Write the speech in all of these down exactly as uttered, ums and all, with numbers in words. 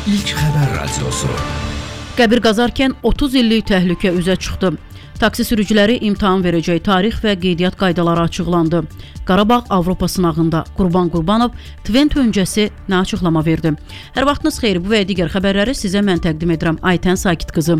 İlk xəbər radiosu. Qəbir qazarkən otuz illik təhlükə üzə çıxdı. Taksi sürücüləri imtahan verəcək tarix və qeydiyyat qaydaları açıqlandı. Qarabağ Avropa sınağında Qurban Qurbanov Tvent öncəsi nə açıqlama verdi? Hər vaxtınız xeyir, bu və digər xəbərləri sizə mən təqdim edirəm. Aytən Sakit qızım.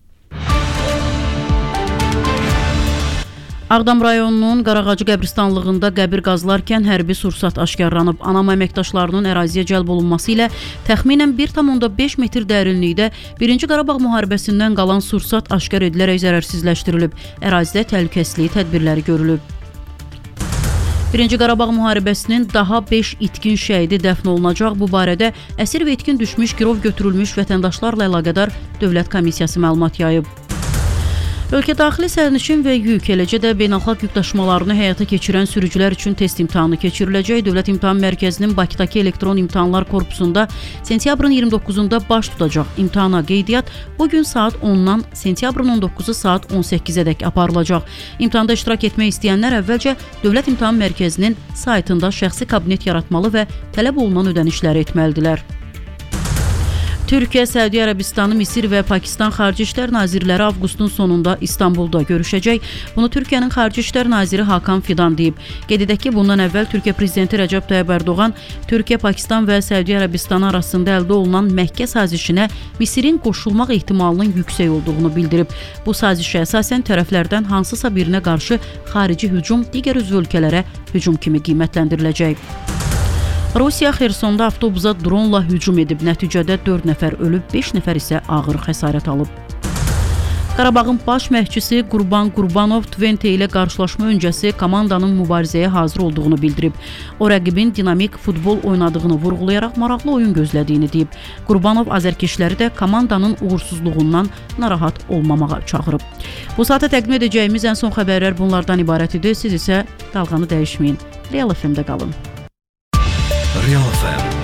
Ağdam rayonunun Qarağacı qəbristanlığında qəbir qazılarkən hərbi sursat aşkarlanıb. Anam əməkdaşlarının əraziyə cəlb olunması ilə təxminən bir tam onda beş metr dərinlikdə birinci Qarabağ müharibəsindən qalan sursat aşkar edilərək zərərsizləşdirilib. Ərazidə təhlükəsizlik tədbirləri görülüb. birinci Qarabağ müharibəsinin daha beş itkin şəhidi dəfn olunacaq. Bu barədə əsir və itkin düşmüş, girov götürülmüş vətəndaşlarla əlaqədar Dövlət Komissiyası məlumat yayıb. Ölkə daxili sərnişin və yük, eləcə də beynəlxalq yük daşımalarını həyata keçirən sürücülər üçün test imtahanı keçiriləcək. Dövlət İmtahan Mərkəzinin Bakıdakı elektron imtahanlar korpusunda sentyabrın iyirmi doqquzunda baş tutacaq. İmtahana qeydiyyat bugün saat ondan sentyabrın on doqquzu saat on səkkizədək aparılacaq. İmtahanda iştirak etmək istəyənlər əvvəlcə Dövlət İmtahan Mərkəzinin saytında şəxsi kabinet yaratmalı və tələb olunan ödənişləri etməlidirlər. Türkiyə, Səudiyyə Ərəbistanı, Misir və Pakistan Xarici İşlər Nazirləri avqustun sonunda İstanbulda görüşəcək. Bunu Türkiyənin Xarici İşlər Naziri Hakan Fidan deyib. Qeyd edək ki, bundan əvvəl Türkiyə Prezidenti Rəcəb Tayyib Ərdoğan Türkiyə, Pakistan və Səudiyyə Ərəbistanı arasında əldə olunan Məkkə sazişinə Misirin qoşulmaq ehtimalının yüksək olduğunu bildirib. Bu sazişə əsasən tərəflərdən hansısa birinə qarşı xarici hücum digər üzv ölkələrə hücum kimi qiymətləndiriləcək. Rusiya Xersonda avtobusa dronla hücum edib. Nəticədə dörd nəfər ölüb, beş nəfər isə ağır xəsarət alıb. Qarabağın baş məşqçisi Qurban Qurbanov Tvente ilə qarşılaşma öncəsi komandanın mübarizəyə hazır olduğunu bildirib. O rəqibin dinamik futbol oynadığını vurğulayaraq maraqlı oyun gözlədiyini deyib. Qurbanov azərkeşləri də komandanın uğursuzluğundan narahat olmamağa çağırıb. Bu saata təqdim edəcəyimiz ən son xəbərlər bunlardan ibarət idi. Siz isə dalğanı dəyişməyin. Real F M-də qalın. Real F M